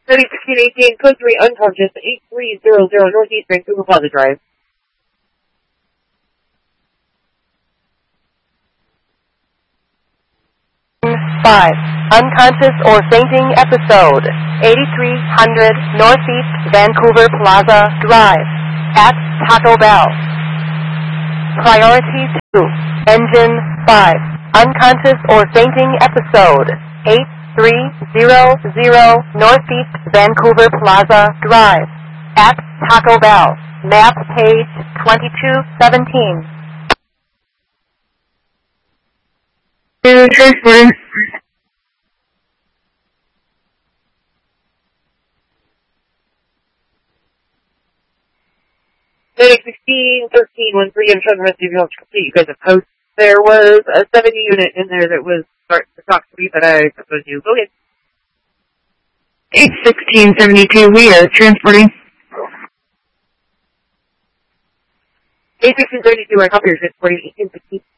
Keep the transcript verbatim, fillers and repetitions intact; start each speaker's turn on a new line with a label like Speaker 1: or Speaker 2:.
Speaker 1: City sixteen eighteen, code three unconscious, eight three zero zero Northeast Vancouver Plaza Drive.
Speaker 2: five. Unconscious or fainting episode. eighty-three hundred Northeast Vancouver Plaza Drive. At Taco Bell. Priority two. Engine five. Unconscious or fainting episode. eight three zero zero Northeast Vancouver Plaza Drive. At Taco Bell. Map page twenty-two seventeen.
Speaker 3: Transporting.
Speaker 1: City sixteen thirteen one three, I'm showing the rest of you, you guys have post. There was a seventy unit in there that was starting to talk to me, but I suppose you go ahead.
Speaker 3: eight sixteen seventy-two, we are transporting.
Speaker 1: eight sixteen seventy-two, I copy your transporting eighteen sixteen.